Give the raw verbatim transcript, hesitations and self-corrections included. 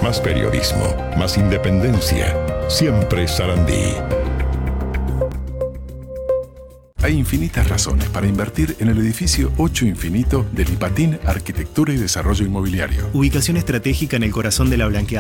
Más periodismo, más independencia. Siempre Sarandí. Hay infinitas razones para invertir en el edificio ocho Infinito de Lipatín Arquitectura y Desarrollo Inmobiliario. Ubicación estratégica en el corazón de la Blanqueada.